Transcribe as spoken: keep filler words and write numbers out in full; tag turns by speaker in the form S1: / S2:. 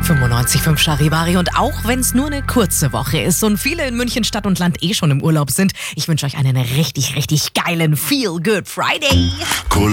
S1: fünfundneunzig Komma fünf Charivari. Und auch wenn es nur eine kurze Woche ist und viele in München Stadt und Land eh schon im Urlaub sind, ich wünsche euch einen richtig, richtig geilen Feel Good Friday.
S2: Cool.